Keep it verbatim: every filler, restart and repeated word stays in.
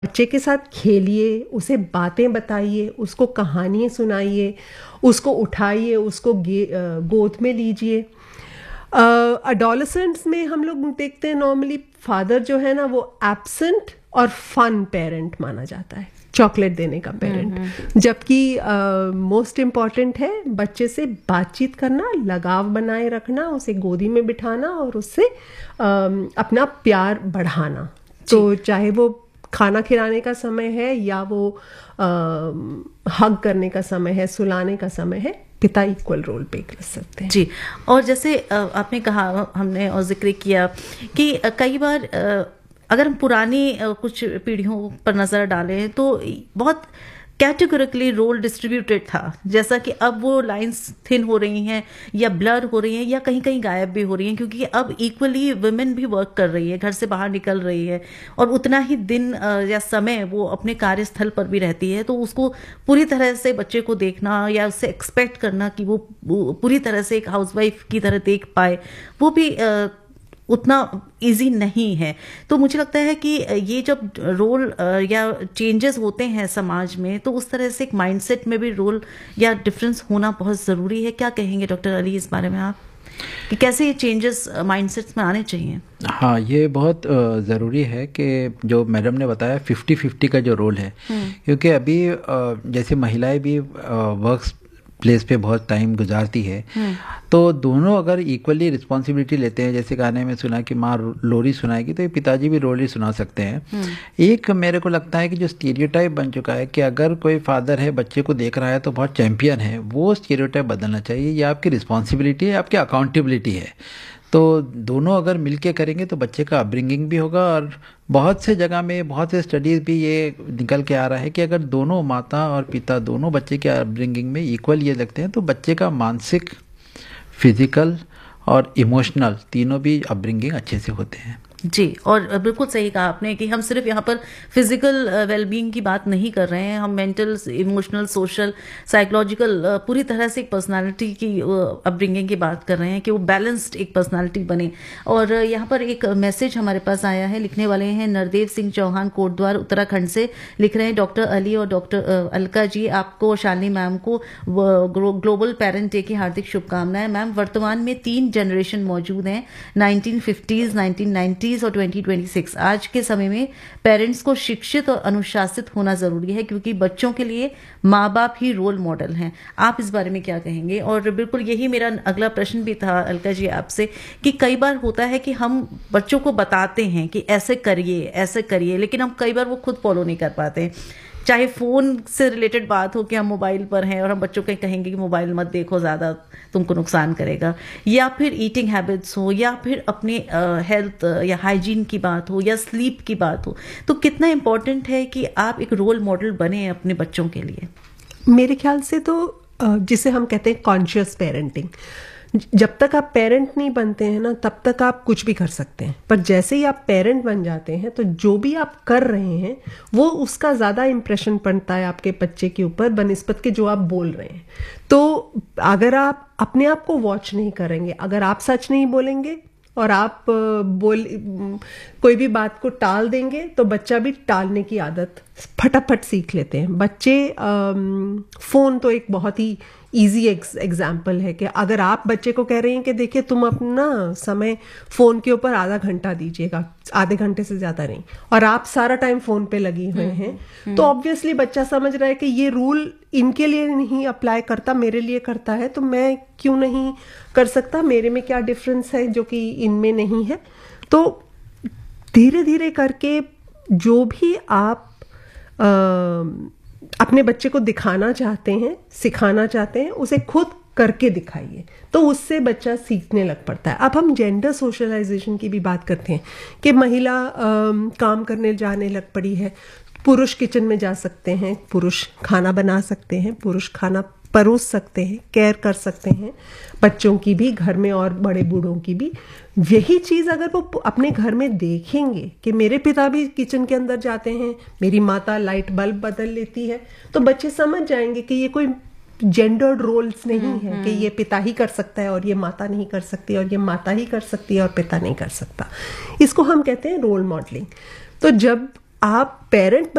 बच्चे के साथ खेलिए, उसे बातें बताइए, उसको कहानियाँ सुनाइए, उसको उठाइए, उसको गे गोद में लीजिए। एडोलेसेंट्स में हम लोग देखते हैं नॉर्मली फादर जो है ना वो एब्सेंट और फन पेरेंट माना जाता है, चॉकलेट देने का पेरेंट, जबकि मोस्ट इम्पॉर्टेंट है बच्चे से बातचीत करना, लगाव बनाए रखना, उसे गोदी में बिठाना और उससे uh, अपना प्यार बढ़ाना। तो चाहे वो खाना खिलाने का समय है या वो हग करने का समय है, सुलाने का समय है, पिता इक्वल रोल प्ले कर सकते हैं। जी, और जैसे आपने कहा, हमने और जिक्र किया कि कई बार अगर हम पुरानी कुछ पीढ़ियों पर नज़र डालें तो बहुत कैटेगोरिकली रोल डिस्ट्रीब्यूटेड था, जैसा कि अब वो लाइंस थिन हो रही हैं या ब्लर हो रही हैं या कहीं कहीं गायब भी हो रही हैं, क्योंकि अब इक्वली वुमेन भी वर्क कर रही है, घर से बाहर निकल रही है और उतना ही दिन या समय वो अपने कार्यस्थल पर भी रहती है। तो उसको पूरी तरह से बच्चे को देखना या उससे एक्सपेक्ट करना कि वो पूरी तरह से एक हाउसवाइफ की तरह देख पाए, वो भी उतना इजी नहीं है। तो मुझे लगता है कि ये जब रोल या चेंजेस होते हैं समाज में, तो उस तरह से एक माइंडसेट में भी रोल या डिफरेंस होना बहुत ज़रूरी है। क्या कहेंगे डॉक्टर अली इस बारे में आप, कि कैसे ये चेंजेस माइंडसेट्स में आने चाहिए? हाँ, ये बहुत ज़रूरी है कि जो मैडम ने बताया फिफ्टी फिफ्टी का जो रोल है, क्योंकि अभी जैसे महिलाएं भी वर्क प्लेस पे बहुत टाइम गुजारती है, तो दोनों अगर इक्वली रिस्पॉन्सिबिलिटी लेते हैं, जैसे गाने में सुना कि माँ लोरी सुनाएगी तो ये पिताजी भी लोरी सुना सकते हैं। एक मेरे को लगता है कि जो स्टीरियोटाइप बन चुका है कि अगर कोई फादर है बच्चे को देख रहा है तो बहुत चैंपियन है, वो स्टीरियोटाइप बदलना चाहिए। ये आपकी रिस्पॉन्सिबिलिटी है, आपकी अकाउंटेबिलिटी है। तो दोनों अगर मिलके करेंगे तो बच्चे का अपब्रिंगिंग भी होगा। और बहुत से जगह में, बहुत से स्टडीज़ भी ये निकल के आ रहा है कि अगर दोनों माता और पिता दोनों बच्चे के अपब्रिंगिंग में इक्वल ये लगते हैं तो बच्चे का मानसिक, फिजिकल और इमोशनल तीनों भी अपब्रिंगिंग अच्छे से होते हैं। जी, और बिल्कुल सही कहा आपने कि हम सिर्फ यहाँ पर फिजिकल वेलबींग की बात नहीं कर रहे हैं, हम मेंटल, इमोशनल, सोशल, साइकोलॉजिकल पूरी तरह से एक पर्सनालिटी की अपब्रिंगिंग की बात कर रहे हैं कि वो बैलेंस्ड एक पर्सनालिटी बने। और यहाँ पर एक मैसेज हमारे पास आया है, लिखने वाले हैं नरदेव सिंह चौहान, कोटद्वार उत्तराखंड से। लिख रहे हैं, डॉक्टर अली और डॉक्टर अलका जी, आपको और शालिनी मैम को ग्लोबल पेरेंट डे की हार्दिक शुभकामनाएं। मैम, वर्तमान में तीन जनरेशन मौजूद हैं, नाइनटीन फिफ्टीज़, नाइनटीन नाइंटीज़ और ट्वेंटी ट्वेंटी सिक्स। आज के समय में पेरेंट्स को शिक्षित और अनुशासित होना जरूरी है, क्योंकि बच्चों के लिए माँ बाप ही रोल मॉडल हैं। आप इस बारे में क्या कहेंगे? और बिल्कुल यही मेरा अगला प्रश्न भी था अलका जी आपसे, कि कई बार होता है कि हम बच्चों को बताते हैं कि ऐसे करिए, ऐसे करिए, लेकिन हम कई बार वो खुद फॉलो नहीं कर पाते हैं। चाहे फ़ोन से रिलेटेड बात हो कि हम मोबाइल पर हैं और हम बच्चों को कहेंगे कि मोबाइल मत देखो, ज़्यादा तुमको नुकसान करेगा, या फिर ईटिंग हैबिट्स हो, या फिर अपने हेल्थ या हाइजीन की बात हो, या स्लीप की बात हो, तो कितना इम्पोर्टेंट है कि आप एक रोल मॉडल बने अपने बच्चों के लिए? मेरे ख्याल से तो जिसे हम कहते हैं कॉन्शियस पेरेंटिंग, जब तक आप पेरेंट नहीं बनते हैं ना तब तक आप कुछ भी कर सकते हैं, पर जैसे ही आप पेरेंट बन जाते हैं तो जो भी आप कर रहे हैं वो उसका ज़्यादा इम्प्रेशन पड़ता है आपके बच्चे के ऊपर बनिस्बत के जो आप बोल रहे हैं। तो अगर आप अपने आप को वॉच नहीं करेंगे, अगर आप सच नहीं बोलेंगे और आप बोल कोई भी बात को टाल देंगे तो बच्चा भी टालने की आदत फटाफट सीख लेते हैं बच्चे। फ़ोन तो एक बहुत ही ईजी एग्जाम्पल है कि अगर आप बच्चे को कह रहे हैं कि देखिए तुम अपना समय फ़ोन के ऊपर आधा घंटा दीजिएगा, आधे घंटे से ज़्यादा नहीं, और आप सारा टाइम फ़ोन पे लगी हुए हैं, तो ऑब्वियसली बच्चा समझ रहा है कि ये रूल इनके लिए नहीं अप्लाई करता, मेरे लिए करता है, तो मैं क्यों नहीं कर सकता, मेरे में क्या डिफरेंस है जो कि इनमें नहीं है। तो धीरे धीरे करके जो भी आप आ, अपने बच्चे को दिखाना चाहते हैं, सिखाना चाहते हैं, उसे खुद करके दिखाइए, तो उससे बच्चा सीखने लग पड़ता है। अब हम जेंडर सोशलाइजेशन की भी बात करते हैं कि महिला आ, काम करने जाने लग पड़ी है, पुरुष किचन में जा सकते हैं, पुरुष खाना बना सकते हैं, पुरुष खाना परोस सकते हैं, केयर कर सकते हैं बच्चों की भी, घर में और बड़े बूढ़ों की भी। यही चीज़ अगर वो अपने घर में देखेंगे कि मेरे पिता भी किचन के अंदर जाते हैं, मेरी माता लाइट बल्ब बदल लेती है, तो बच्चे समझ जाएंगे कि ये कोई जेंडर्ड रोल्स नहीं है कि ये पिता ही कर सकता है और ये माता नहीं कर सकती, और ये माता ही कर सकती है और पिता नहीं कर सकता। इसको हम कहते हैं रोल मॉडलिंग। तो जब आप पेरेंट